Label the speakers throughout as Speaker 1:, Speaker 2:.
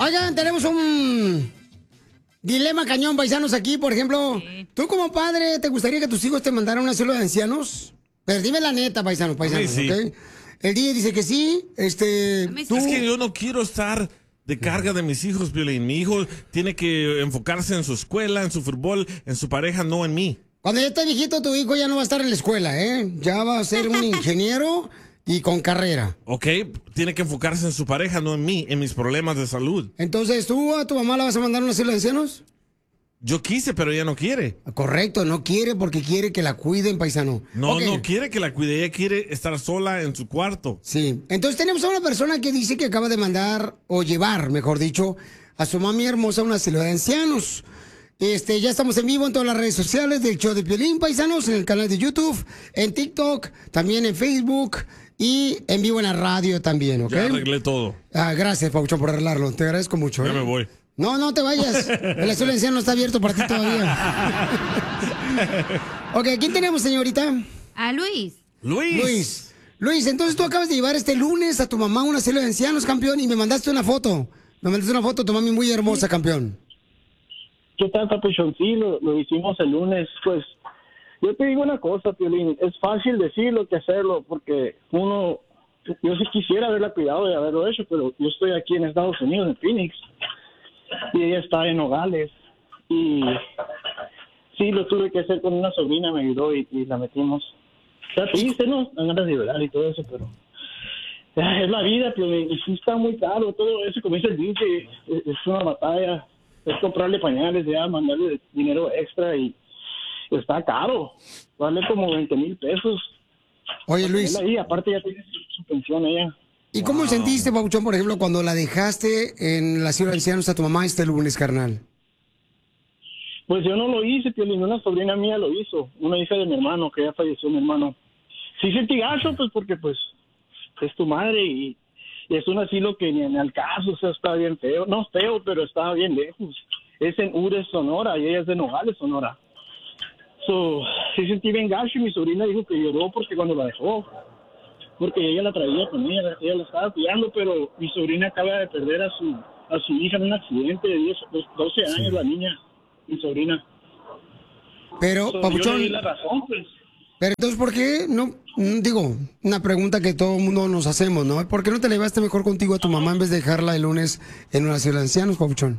Speaker 1: Oigan, tenemos un dilema cañón, paisanos, aquí. Por ejemplo, ¿tú como padre te gustaría que tus hijos te mandaran a un asilo de ancianos? Pero dime la neta, paisanos,
Speaker 2: Sí.
Speaker 1: ¿ok? El DJ dice que sí. ¿tú?
Speaker 2: Es que yo no quiero estar de carga de mis hijos, Piolín. Mi hijo tiene que enfocarse en su escuela, en su fútbol, en su pareja, no en mí.
Speaker 1: Cuando ya esté viejito, tu hijo ya no va a estar en la escuela, ¿eh? Ya va a ser un ingeniero y con carrera.
Speaker 2: Ok, tiene que enfocarse en su pareja, no en mí, en mis problemas de salud.
Speaker 1: Entonces, ¿tú a tu mamá la vas a mandar a un asilo de ancianos?
Speaker 2: Yo quise, pero ella no quiere.
Speaker 1: Correcto, no quiere porque quiere que la cuiden, paisano.
Speaker 2: No,
Speaker 1: Ok.
Speaker 2: no quiere que la cuide, ella quiere estar sola en su cuarto.
Speaker 1: Sí, entonces tenemos a una persona que dice que acaba de mandar, o llevar, mejor dicho, a su mami hermosa a un asilo de ancianos. Ya estamos en vivo en todas las redes sociales del show de Piolín, paisanos, en el canal de YouTube, en TikTok, también en Facebook y en vivo en la radio también, ¿ok?
Speaker 2: Ya arreglé todo.
Speaker 1: Gracias, Paucho, por arreglarlo. Te agradezco mucho.
Speaker 2: Ya me voy.
Speaker 1: No, no te vayas. El asilo de ancianos no está abierto para ti todavía. Ok, ¿quién tenemos, señorita?
Speaker 3: A Luis.
Speaker 1: Luis, entonces tú acabas de llevar este lunes a tu mamá a un asilo de ancianos, campeón, y me mandaste una foto. Me mandaste una foto de tu mami muy hermosa, campeón.
Speaker 4: ¿Qué tal, papuchón? Sí, lo hicimos el lunes. Pues yo te digo una cosa, Piolín, es fácil decirlo que hacerlo, porque yo sí quisiera haberla cuidado de haberlo hecho, pero yo estoy aquí en Estados Unidos, en Phoenix, y ella está en Nogales, y sí, lo tuve que hacer con una sobrina, me ayudó y la metimos. Está triste, ¿no? Dan ganas de llorar y todo eso, pero es la vida, Piolín, y sí está muy caro todo eso, como dice el DJ, es una batalla. Es comprarle pañales, ya mandarle dinero extra y está caro. Vale como 20,000 pesos.
Speaker 1: Oye, Luis.
Speaker 4: Ahí, aparte ya tiene su pensión ella.
Speaker 1: ¿Y cómo sentiste, Pauchón, por ejemplo, cuando la dejaste en el asilo de ancianos a tu mamá este lunes, carnal?
Speaker 4: Pues yo no lo hice, Piolín, una sobrina mía lo hizo. Una hija de mi hermano, que ya falleció mi hermano. Sí sentí gacho, pues porque pues es tu madre y es un asilo que ni en el caso, o sea, está bien feo. No feo, pero está bien lejos. Es en Ures, Sonora, y ella es de Nogales, Sonora. Sí sentí bien gacho y mi sobrina dijo que lloró porque cuando la dejó. Porque ella la traía con ella la estaba cuidando, pero mi sobrina acaba de perder a su hija en un accidente de 12 años, la niña, mi sobrina.
Speaker 1: Pero, Papuchón,
Speaker 4: yo le di la razón, pues.
Speaker 1: pero entonces, ¿por qué no? Digo, una pregunta que todo el mundo nos hacemos, ¿no? ¿Por qué no te la llevaste mejor contigo a tu mamá en vez de dejarla el lunes en un asilo de ancianos, Papuchón?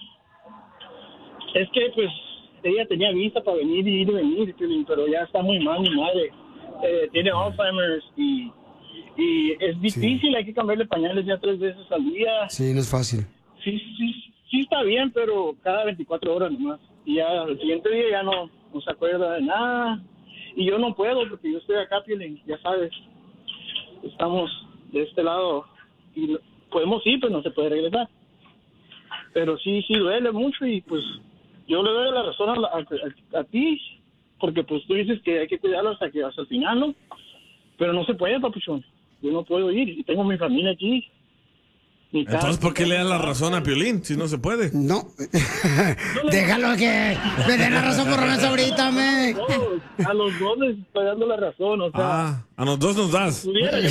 Speaker 4: Es que, pues, ella tenía vista para venir y ir y venir, pero ya está muy mal mi madre. Tiene Alzheimer's y es difícil, hay que cambiarle pañales ya 3 veces al día.
Speaker 1: Sí, no es fácil.
Speaker 4: Sí está bien, pero cada 24 horas nomás. Y ya el siguiente día ya no se acuerda de nada. Y yo no puedo porque yo estoy acá, Piolín, ya sabes. Estamos de este lado y podemos ir, pero no se puede regresar. Pero sí duele mucho y pues yo le doy la razón a ti, porque pues tú dices que hay que cuidarlo hasta el final, ¿no? Pero no se puede, papuchón. Yo no puedo ir y tengo mi familia aquí.
Speaker 2: Entonces, ¿por qué le da la razón a Piolín si no se puede?
Speaker 1: No. Déjalo que me dé la razón por lo menos ahorita, me.
Speaker 4: A los dos les estoy dando la razón, o sea.
Speaker 2: A los dos nos das.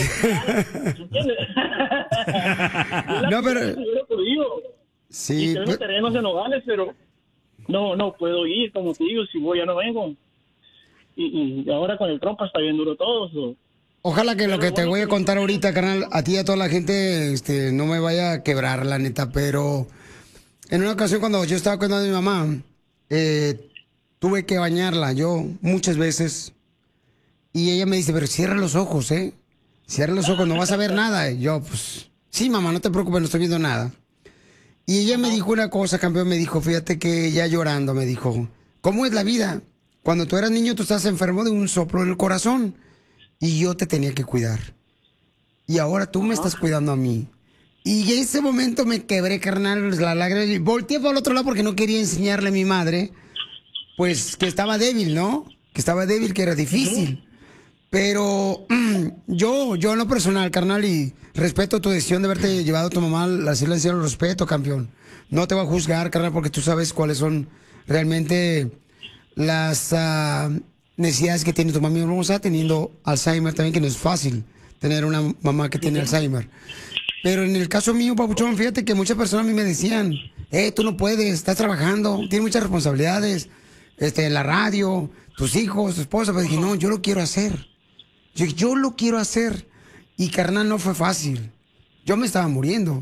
Speaker 1: No, pero. Sí.
Speaker 4: Y tengo terrenos en Nogales, pero no puedo ir, como te digo, si voy ya no vengo. Y ahora con el trompa está bien duro todo.
Speaker 1: Ojalá que lo que te voy a contar ahorita, carnal, a ti y a toda la gente, no me vaya a quebrar, la neta, pero en una ocasión cuando yo estaba cuidando a mi mamá, tuve que bañarla yo muchas veces y ella me dice, pero cierra los ojos, cierra los ojos, no vas a ver nada. Y yo, pues, sí, mamá, no te preocupes, no estoy viendo nada. Y ella me dijo una cosa, campeón, me dijo, fíjate que ya llorando, me dijo, ¿cómo es la vida? Cuando tú eras niño, tú estás enfermo de un soplo en el corazón. Y yo te tenía que cuidar. Y ahora tú me estás cuidando a mí. Y en ese momento me quebré, carnal, la lágrima. Y volteé para el otro lado porque no quería enseñarle a mi madre, pues, que estaba débil, ¿no? Que estaba débil, que era difícil. Pero yo en lo personal, carnal, y respeto tu decisión de haberte llevado a tu mamá al asilo de ancianos, respeto, campeón. No te voy a juzgar, carnal, porque tú sabes cuáles son realmente las necesidades que tiene tu mami hermosa, teniendo Alzheimer también, que no es fácil tener una mamá que tiene Alzheimer. Pero en el caso mío, papuchón, fíjate que muchas personas a mí me decían, tú no puedes, estás trabajando, tienes muchas responsabilidades, la radio, tus hijos, tu esposa. Pero dije, no, yo lo quiero hacer. Yo lo quiero hacer. Y carnal, no fue fácil. Yo me estaba muriendo.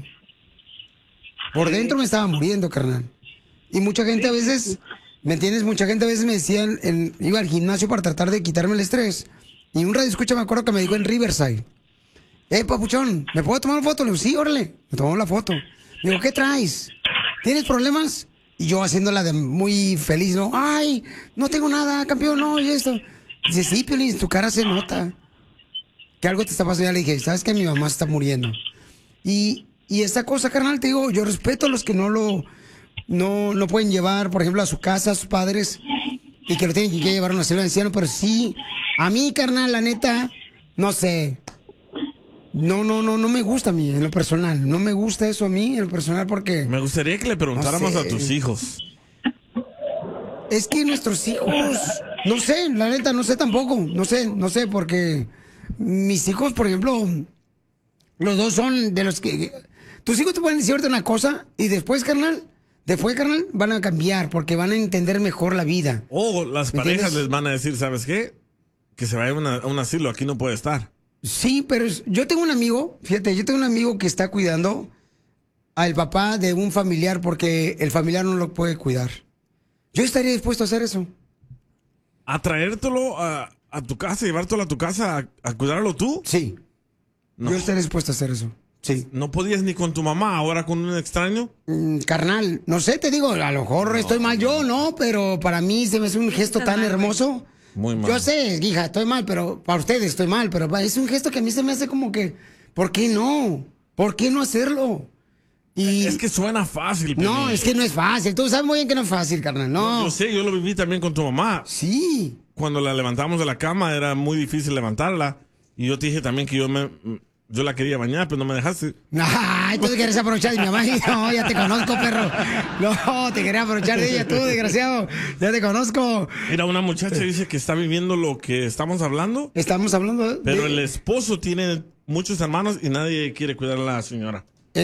Speaker 1: Por dentro me estaba muriendo, carnal. Y mucha gente a veces, ¿me entiendes? Mucha gente a veces me decían, iba al gimnasio para tratar de quitarme el estrés. Y un radio escucha, me acuerdo que me dijo en Riverside, papuchón, ¿me puedo tomar una foto? Le digo, sí, órale. Me tomó la foto. Le digo, ¿qué traes? ¿Tienes problemas? Y yo haciéndola de muy feliz, ¿no? Ay, no tengo nada, campeón, no, y esto. Dice, sí, Piolín, tu cara se nota que algo te está pasando. Ya le dije, ¿sabes que mi mamá está muriendo? Y esta cosa, carnal, te digo, yo respeto a los que no pueden llevar, por ejemplo, a su casa, a sus padres, y que lo tienen que llevar a una célula de ancianos, pero sí, a mí, carnal, la neta, no sé. No me gusta a mí, en lo personal. No me gusta eso a mí, en lo personal, porque...
Speaker 2: Me gustaría que le preguntáramos a tus hijos.
Speaker 1: Es que nuestros hijos... No sé, la neta, no sé tampoco. No sé, porque... Mis hijos, por ejemplo... Los dos son de los que... Tus hijos te pueden decirte una cosa y después, carnal, van a cambiar porque van a entender mejor la vida.
Speaker 2: O las parejas les van a decir, ¿sabes qué? Que se vaya a un asilo, aquí no puede estar.
Speaker 1: Sí, pero yo tengo un amigo, fíjate, que está cuidando al papá de un familiar porque el familiar no lo puede cuidar. Yo estaría dispuesto a hacer eso.
Speaker 2: ¿A traértelo a tu casa, llevártelo a tu casa, a cuidarlo tú?
Speaker 1: Sí. No. Yo estaría dispuesto a hacer eso. Sí.
Speaker 2: ¿No podías ni con tu mamá, ahora con un extraño?
Speaker 1: Carnal, no sé, te digo, a lo mejor estoy mal yo, ¿no? Pero para mí se me hace un gesto tan hermoso.
Speaker 2: Muy mal.
Speaker 1: Yo sé, hija, estoy mal, pero para ustedes estoy mal, pero es un gesto que a mí se me hace como que, ¿por qué no? ¿Por qué no hacerlo? Y...
Speaker 2: Es que suena fácil. Pero
Speaker 1: no, es que no es fácil. Tú sabes muy bien que no es fácil, carnal, no.
Speaker 2: Yo sé, yo lo viví también con tu mamá.
Speaker 1: Sí.
Speaker 2: Cuando la levantamos de la cama era muy difícil levantarla. Y yo te dije también que yo la quería bañar, pero no me dejaste.
Speaker 1: Ay, tú te quieres aprovechar de mi mamá. No, ya te conozco, perro. No, te quería aprovechar de ella tú, desgraciado. Ya te conozco.
Speaker 2: Mira, una muchacha dice que está viviendo lo que estamos hablando.
Speaker 1: Estamos hablando de...
Speaker 2: Pero el esposo tiene muchos hermanos y nadie quiere cuidar a la señora.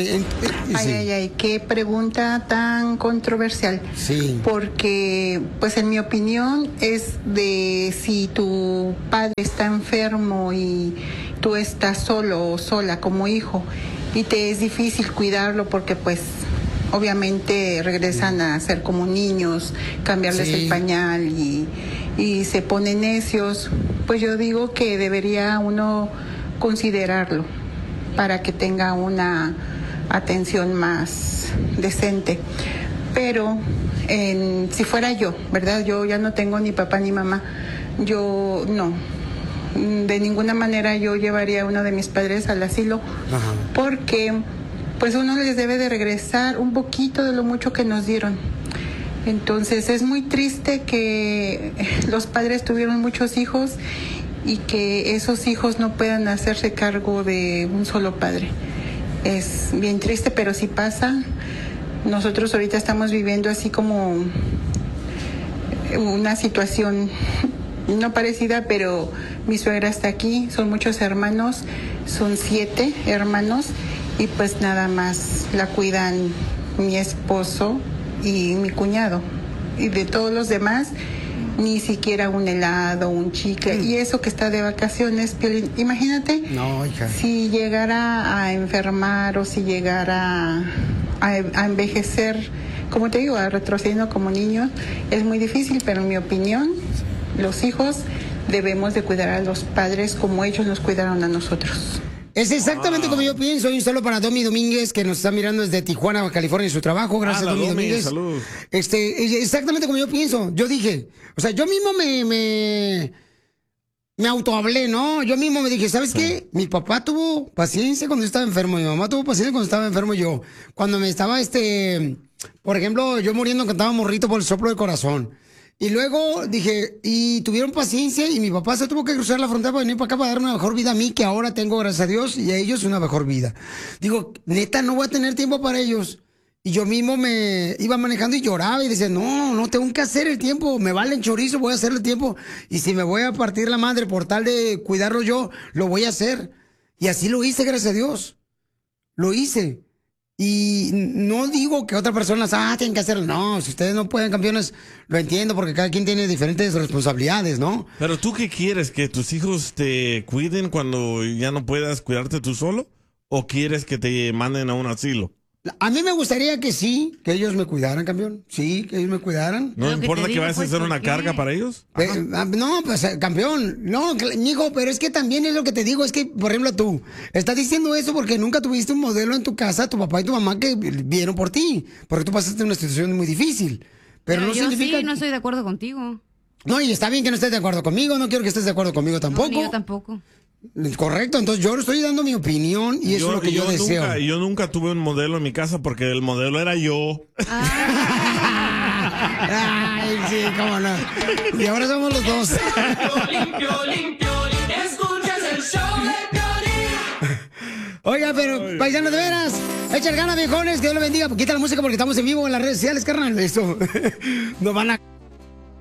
Speaker 3: Ay, qué pregunta tan controversial.
Speaker 1: Sí.
Speaker 3: Porque, pues en mi opinión, es de si tu padre está enfermo y tú estás solo o sola como hijo y te es difícil cuidarlo porque, pues, obviamente regresan a ser como niños, cambiarles el pañal y se ponen necios, pues yo digo que debería uno considerarlo para que tenga una atención más decente. Pero si fuera yo, ¿verdad? Yo ya no tengo ni papá ni mamá. Yo no. De ninguna manera yo llevaría a uno de mis padres al asilo. Ajá. Porque pues uno les debe de regresar un poquito de lo mucho que nos dieron. Entonces es muy triste que los padres tuvieron muchos hijos y que esos hijos no puedan hacerse cargo de un solo padre. Es bien triste, pero sí pasa. Nosotros ahorita estamos viviendo así como una situación no parecida, pero mi suegra está aquí, son muchos hermanos, son 7 hermanos y pues nada más la cuidan mi esposo y mi cuñado. Y de todos los demás, ni siquiera un helado, un chicle. Y eso que está de vacaciones, imagínate,
Speaker 1: no, hija,
Speaker 3: si llegara a enfermar o si llegara a envejecer, como te digo, a retrocediendo como niños, es muy difícil, pero en mi opinión, los hijos debemos de cuidar a los padres como ellos nos cuidaron a nosotros.
Speaker 1: Es exactamente como yo pienso. Y un saludo para Domi Domínguez, que nos está mirando desde Tijuana, California, en su trabajo. Gracias, Domi Domínguez.
Speaker 2: Salud.
Speaker 1: Exactamente como yo pienso. Yo dije, o sea, yo mismo me autohablé, ¿no? Yo mismo me dije, ¿sabes qué? Mi papá tuvo paciencia cuando yo estaba enfermo. Mi mamá tuvo paciencia cuando estaba enfermo yo. Cuando me estaba, por ejemplo, yo muriendo, cantaba morrito por el soplo del corazón. Y luego dije, y tuvieron paciencia y mi papá se tuvo que cruzar la frontera para venir para acá para dar una mejor vida a mí, que ahora tengo, gracias a Dios, y a ellos una mejor vida. Digo, neta, no voy a tener tiempo para ellos. Y yo mismo me iba manejando y lloraba y decía, no tengo que hacer el tiempo, me vale el chorizo, voy a hacer el tiempo. Y si me voy a partir la madre por tal de cuidarlo yo, lo voy a hacer. Y así lo hice, gracias a Dios. lo hice. Y no digo que otras personas, tienen que hacerlo. No, si ustedes no pueden, campeones, lo entiendo porque cada quien tiene diferentes responsabilidades, ¿no?
Speaker 2: Pero tú, ¿qué quieres? ¿Que tus hijos te cuiden cuando ya no puedas cuidarte tú solo? ¿O quieres que te manden a un asilo?
Speaker 1: A mí me gustaría que sí, que ellos me cuidaran, campeón. Sí, que ellos me cuidaran.
Speaker 2: ¿No importa que vayas a ser una carga para ellos?
Speaker 1: No, pues, campeón. No, mijo, pero es que también es lo que te digo. Es que, por ejemplo, tú estás diciendo eso porque nunca tuviste un modelo en tu casa, tu papá y tu mamá, que vieron por ti. Porque tú pasaste una situación muy difícil. Pero no
Speaker 5: yo
Speaker 1: significa...
Speaker 5: sí, no estoy de acuerdo contigo.
Speaker 1: No, y está bien que no estés de acuerdo conmigo. No quiero que estés de acuerdo conmigo tampoco.
Speaker 5: No, yo tampoco.
Speaker 1: Correcto, entonces yo estoy dando mi opinión y eso es lo que yo deseo.
Speaker 2: Yo nunca tuve un modelo en mi casa porque el modelo era yo.
Speaker 1: Ay, sí, cómo no. Y ahora somos los dos.
Speaker 6: Escuchas el show de Piolín.
Speaker 1: Oiga, pero paisanos, de veras, echar ganas, viejones, que Dios lo bendiga. Quita la música porque estamos en vivo en las redes sociales, carnal. Esto nos van a...